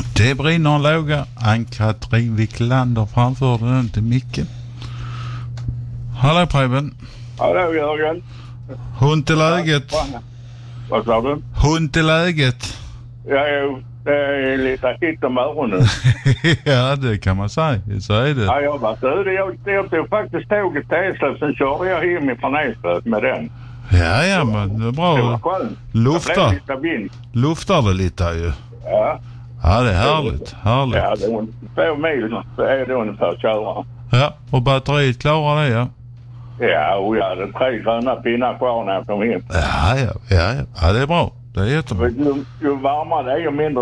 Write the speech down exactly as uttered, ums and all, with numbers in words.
Det brinner en låga. Ann-Katrin Wiklander framförde den till micken. Hallå Preben. Hallå Jörgen. Hund till läget. Vad sa du? Hund till läget. Ja, jo, det är lite hit om öronen. Ja, det kan man säga. Så är det. Ja, jag var ute. Jag, jag tog faktiskt tåget till Eslöv. Sen körde jag hem ifrån Eslöv med den. Ja, ja, men det är bra. Det var skönt. Lufta. Det blev lite vind. Luftar det lite ju. Ja. Ja, det är härligt. Härligt. Ja, det är två mil så är det ungefär att köra. Ja, och batteriet klarar det, ja. Ja, och jag hade tre gröna pinnar kvar när jag kom in. Ja, ja, ja, ja. Ja, det är bra. Det är jättebra. Ju, ju varmare det är, ju mindre